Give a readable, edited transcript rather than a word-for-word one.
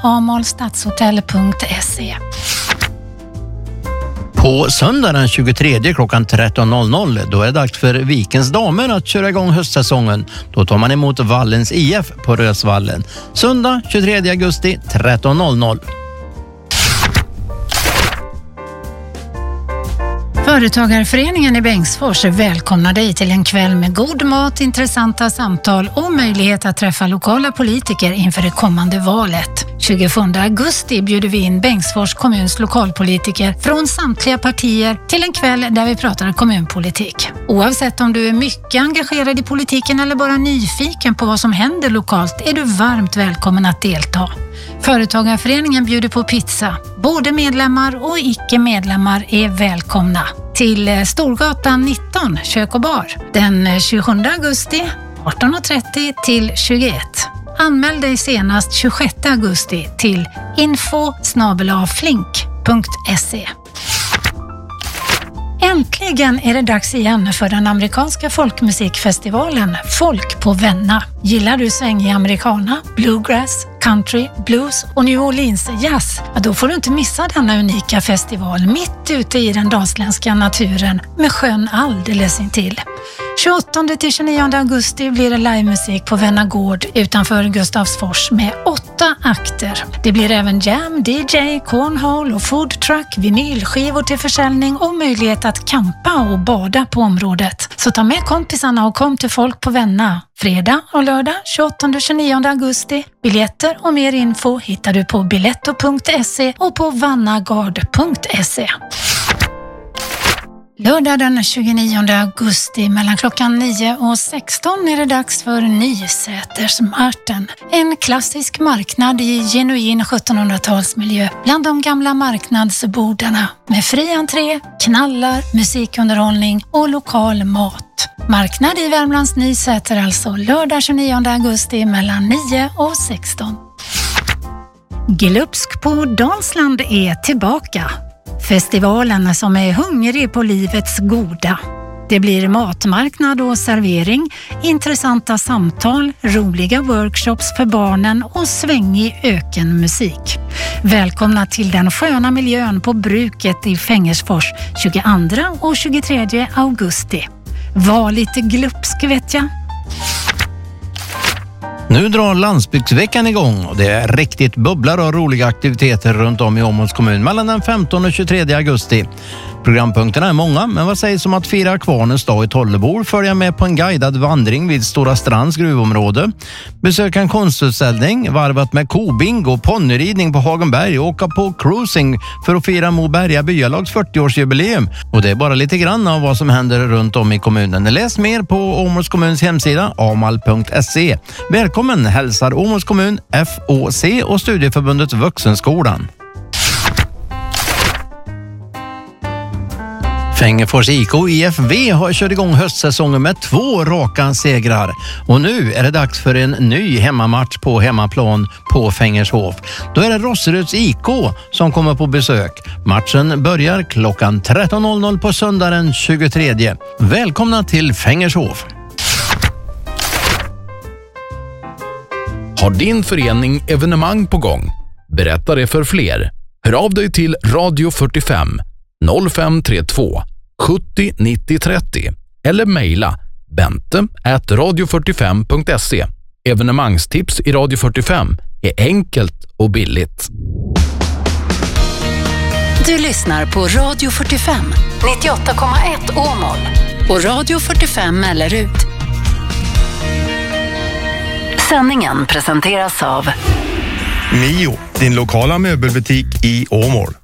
amolstadshotell.se. På söndag den 23 klockan 13.00 då är det dags för Vikens damer att köra igång höstsäsongen. Då tar man emot Vallens IF på Rösvallen. Söndag 23 augusti 13.00. Företagarföreningen i Bengtsfors välkomnar dig till en kväll med god mat, intressanta samtal och möjlighet att träffa lokala politiker inför det kommande valet. 27 augusti bjuder vi in Bengtsfors kommuns lokalpolitiker från samtliga partier till en kväll där vi pratar kommunpolitik. Oavsett om du är mycket engagerad i politiken eller bara nyfiken på vad som händer lokalt är du varmt välkommen att delta. Företagarföreningen bjuder på pizza. Både medlemmar och icke-medlemmar är välkomna till Storgatan 19, kök och bar. Den 27 augusti 18.30 till 21. Anmäl dig senast 26 augusti till info@flink.se. Äntligen är det dags igen för den amerikanska folkmusikfestivalen Folk på Venna. Gillar du svängig americana, bluegrass, country, blues och New Orleans jazz? Ja, då får du inte missa denna unika festival mitt ute i den dalsländska naturen med sjön alldeles intill. 28-29 augusti blir det livemusik på Venna gård utanför Gustavsfors med 8 akter. Det blir även jam, DJ, cornhole och foodtruck, vinylskivor till försäljning och möjlighet att campa och bada på området. Så ta med kompisarna och kom till Folk på Venna. Fredag och lördag 28-29 augusti. Biljetter och mer info hittar du på biletto.se och på vannagard.se. Lördag den 29 augusti mellan klockan 9 och 16 är det dags för Nysätersmarten. En klassisk marknad i genuin 1700-talsmiljö bland de gamla marknadsbordarna med fri entré, knallar, musikunderhållning och lokal mat. Marknad i Värmlands Nysäter alltså lördag 29 augusti mellan 9 och 16. Glupsk på Dalsland är tillbaka. Festivalen som är hungrig på livets goda. Det blir matmarknad och servering, intressanta samtal, roliga workshops för barnen och svängig ökenmusik. Välkomna till den sköna miljön på bruket i Fängersfors 22 och 23 augusti. Var lite glupsk vet jag. Nu drar landsbygdsveckan igång och det är riktigt bubblar och roliga aktiviteter runt om i Åmåls kommun mellan den 15 och 23 augusti. Programpunkterna är många, men vad sägs om att fira Kvarnens dag i Tollebor, följa med på en guidad vandring vid Stora Strands gruvområde, besöka en konstutställning, varvat med kobingo, ponnyridning på Hagenberg och åka på cruising för att fira Moberga byalags 40-årsjubileum. Och det är bara lite grann av vad som händer runt om i kommunen. Läs mer på Åmåls kommuns hemsida amal.se. Välkommen hälsar Åmåls kommun, FOC och Studieförbundet Vuxenskolan. Fängefors IK IFV har kört igång höstsäsongen med 2 raka segrar. Och nu är det dags för en ny hemmamatch på hemmaplan på Fängershof. Då är det Rosseruds IK som kommer på besök. Matchen börjar klockan 13.00 på söndag den 23. Välkomna till Fängershof. Har din förening evenemang på gång? Berätta det för fler. Hör av dig till Radio 45 0532 70 90 30 eller mejla bente@radio45.se. Evenemangstips i Radio 45 är enkelt och billigt. Du lyssnar på Radio 45 98,1 Åmål och Radio 45 Mellerud. Sändningen presenteras av Mio, din lokala möbelbutik i Åmål.